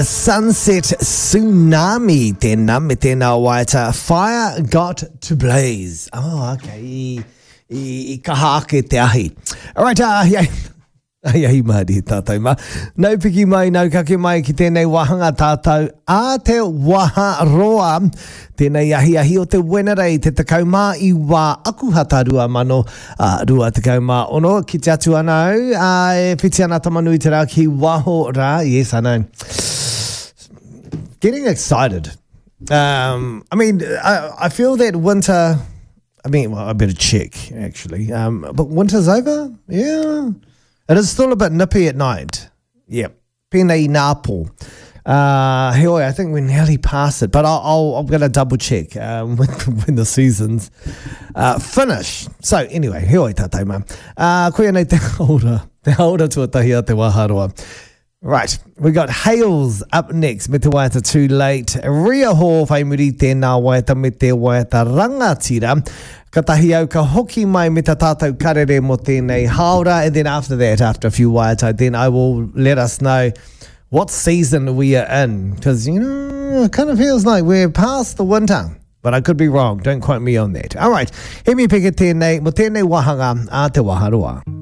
Sunset Tsunami tēnā me tēnā waita. Fire got to blaze. Oh, okay. I kaha ake te ahi. All right, yeah. Ai mahari tātou ma. Nau piki mai, nau kake mai ki tēnei wahanga tātou. A te waha roa, tēnei ahi o te Wenerei, te takau mā i wā akuhata rua mano, rua takau mā ono, ki te atu anau, e piti ana tamanui te rā ki waho rā. Yes, I know. Getting excited. I mean, I feel that winter, I better check, actually. But winter's over? Yeah. It is still a bit nippy at night. Yep. Pēnei nāpō. Heoi, I think we're nearly past it, but I'm going to double check when the seasons finish. So anyway, heoi tātou mā. Koia nei te haura tuatahi a te waharoa. Right, we got Hales up next me te waiata Too Late. Ria ho whai muri tēnā waiata me te waiata Rangatira. Ka tahi au ka hoki mai me ta tātou karere mo tēnei haora. And then after that, after a few waiata, then I will let us know what season we are in. Because, it kind of feels like we're past the winter. But I could be wrong. Don't quote me on that. All right, he me peke tēnei mo tēnei wahanga a te waharoa.